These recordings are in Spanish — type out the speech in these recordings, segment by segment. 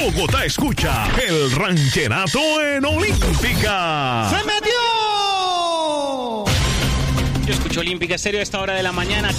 Bogotá escucha el rancherato en Olímpica. ¡Se metió! Yo escucho Olímpica Estéreo a esta hora de la mañana,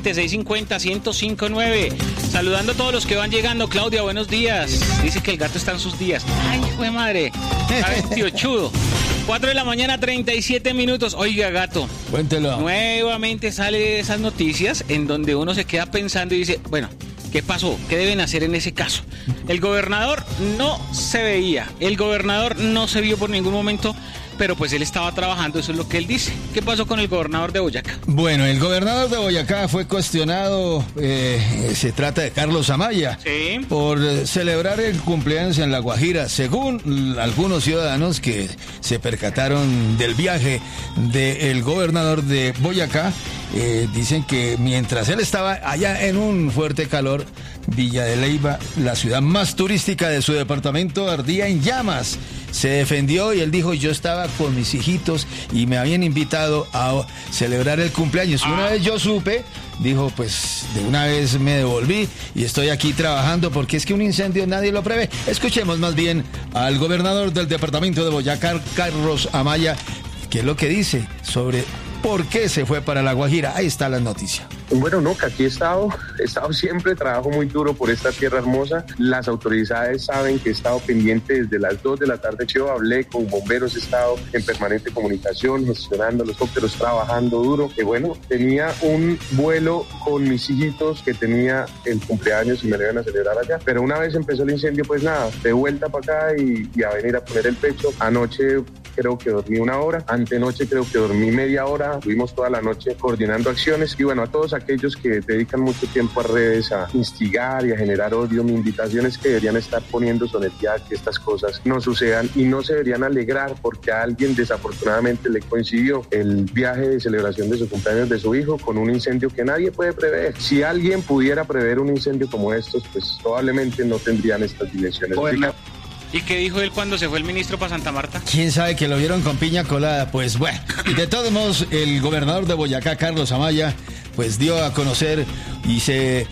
320-650-1059. Saludando a todos los que van llegando. Claudia, buenos días. Dice que el gato está en sus días. Ay, hijo de madre. Está vestiochudo. 4 de la mañana, 37 minutos. Oiga, gato. Cuéntelo. Nuevamente sale esas noticias en donde uno se queda pensando y dice, bueno, ¿qué pasó? ¿Qué deben hacer en ese caso? El gobernador no se veía. El gobernador no se vio por ningún momento, pero pues él estaba trabajando, eso es lo que él dice. ¿Qué pasó con el gobernador de Boyacá? Bueno, el gobernador de Boyacá fue cuestionado, se trata de Carlos Amaya, Sí. por celebrar el cumpleaños en La Guajira, según algunos ciudadanos que se percataron del viaje del gobernador de Boyacá. Dicen que mientras él estaba allá en un fuerte calor, Villa de Leyva, la ciudad más turística de su departamento, ardía en llamas. Se defendió y él dijo, yo estaba con mis hijitos y me habían invitado a celebrar el cumpleaños. Una vez yo supe, dijo, pues de una vez me devolví y estoy aquí trabajando porque es que un incendio nadie lo prevé. Escuchemos más bien al gobernador del departamento de Boyacá, Carlos Amaya, qué es lo que dice sobre por qué se fue para La Guajira. Ahí está la noticia. Bueno, no, que aquí he estado siempre, trabajo muy duro por esta tierra hermosa. Las autoridades saben que he estado pendiente desde las 2 de la tarde. Yo hablé con bomberos, he estado en permanente comunicación, gestionando los helicópteros, trabajando duro. Y bueno, tenía un vuelo con mis hijitos que tenía el cumpleaños y me lo iban a celebrar allá. Pero una vez empezó el incendio, pues nada, de vuelta para acá y a venir a poner el pecho. Anoche creo que dormí 1 hora, antenoche creo que dormí media hora, estuvimos toda la noche coordinando acciones y bueno, a todos aquellos que dedican mucho tiempo a redes a instigar y a generar odio, mi invitación es que deberían estar poniendo solemnidad que estas cosas no sucedan y no se deberían alegrar porque a alguien desafortunadamente le coincidió el viaje de celebración de su cumpleaños de su hijo con un incendio que nadie puede prever. Si alguien pudiera prever un incendio como estos, pues probablemente no tendrían estas dimensiones. ¿Y qué dijo él cuando se fue el ministro para Santa Marta? ¿Quién sabe que lo vieron con piña colada? Pues bueno, de todos modos, el gobernador de Boyacá, Carlos Amaya, pues dio a conocer y se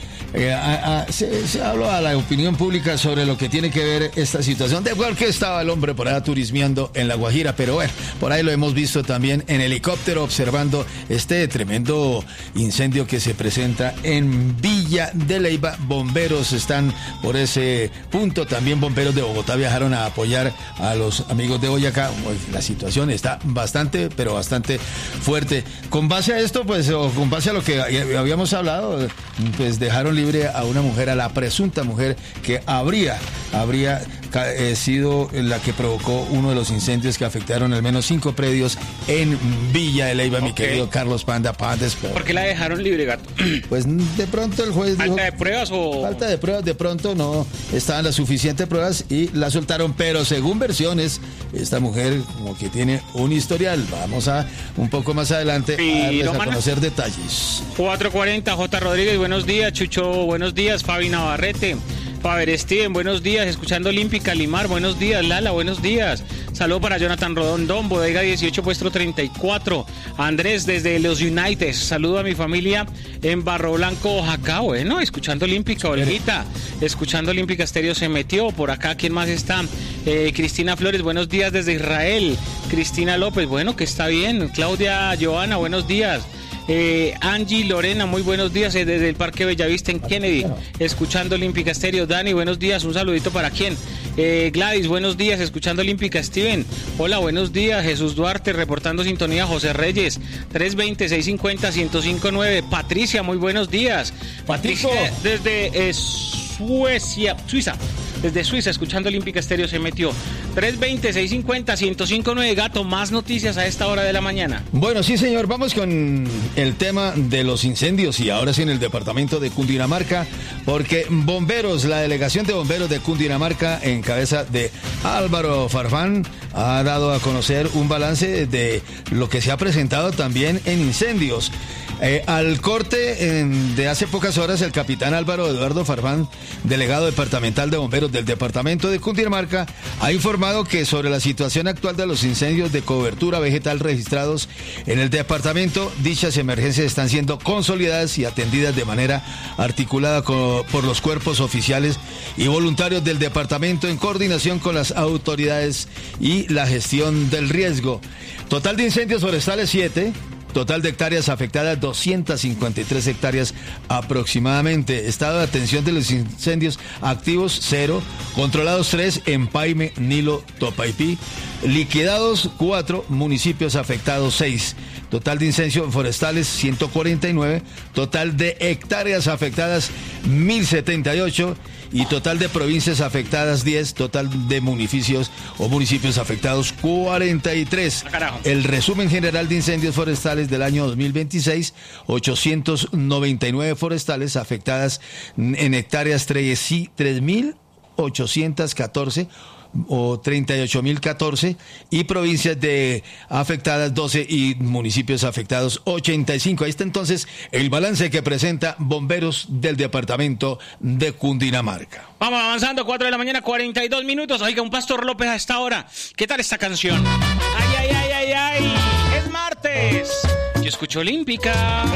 habló a la opinión pública sobre lo que tiene que ver esta situación. De por qué estaba el hombre por allá turismeando en La Guajira, pero bueno, por ahí lo hemos visto también en helicóptero observando este tremendo incendio que se presenta en Villa de Leyva. Bomberos están por ese punto, también bomberos de Bogotá viajaron a apoyar a los amigos de Boyacá. La situación está bastante, pero bastante fuerte. Con base a esto, pues, o con base a lo que habíamos hablado, pues dejaron libre a una mujer, a la presunta mujer que habría sido la que provocó uno de los incendios que afectaron al menos 5 predios en Villa de Leyva, mi querido Carlos Panda Sport. ¿Por qué la dejaron libre, gato? Pues de pronto el juez dijo... ¿Falta de pruebas o...? Falta de pruebas, de pronto no estaban las suficientes pruebas y la soltaron, pero según versiones, esta mujer como que tiene un historial. Vamos a un poco más adelante a darles a conocer detalles. 4:40, J. Rodríguez, buenos días. Chucho, buenos días. Fabi Navarrete, Faber Steven, buenos días. Escuchando Olímpica Limar, buenos días. Lala, buenos días. Saludo para Jonathan Rodondón, Bodega 18, puesto 34. Andrés, desde los United. Saludo a mi familia en Barro Blanco, Oaxaca. Bueno, escuchando Olímpica, Olguita. Escuchando Olímpica Estéreo se metió. Por acá, ¿quién más está? Cristina Flores, buenos días desde Israel. Cristina López, bueno, que está bien. Claudia Joana, buenos días. Angie Lorena, muy buenos días desde el Parque Bellavista en Kennedy, escuchando Olímpica Estéreo. Dani, buenos días, un saludito para quién. Gladys, buenos días, escuchando Olímpica. Steven, hola, buenos días. Jesús Duarte, reportando sintonía. José Reyes, 320-650-1059. Patricia, muy buenos días. Patricia, desde Suiza. Desde Suiza, escuchando Olímpica Estéreo se metió. 320-650-1059. Gato, más noticias a esta hora de la mañana. Bueno, sí, señor, vamos con el tema de los incendios y ahora sí en el departamento de Cundinamarca, porque bomberos, la delegación de bomberos de Cundinamarca en cabeza de Álvaro Farfán ha dado a conocer un balance de lo que se ha presentado también en incendios. Al corte de hace pocas horas, el capitán Álvaro Eduardo Farfán, delegado departamental de bomberos del departamento de Cundinamarca, ha informado que sobre la situación actual de los incendios de cobertura vegetal registrados en el departamento, dichas emergencias están siendo consolidadas y atendidas de manera articulada por los cuerpos oficiales y voluntarios del departamento en coordinación con las autoridades y la gestión del riesgo. Total de incendios forestales 7. Total de hectáreas afectadas, 253 hectáreas aproximadamente. Estado de atención de los incendios activos, 0. Controlados, 3. Empaime, Nilo, Topaipí. Liquidados, 4. Municipios afectados, 6. Total de incendios forestales, 149. Total de hectáreas afectadas, 1078. Y total de provincias afectadas, 10. Total de municipios afectados, 43. El resumen general de incendios forestales del año 2026, 899 forestales afectadas en hectáreas 3.814 o 38.014 y provincias afectadas 12 y municipios afectados 85. Ahí está entonces el balance que presenta bomberos del departamento de Cundinamarca. Vamos avanzando, 4 de la mañana, 42 minutos. Oiga, un Pastor López a esta hora. ¿Qué tal esta canción? ¡Ay, ay, ay, ay, ay! ¡Es martes! Yo escucho Olímpica.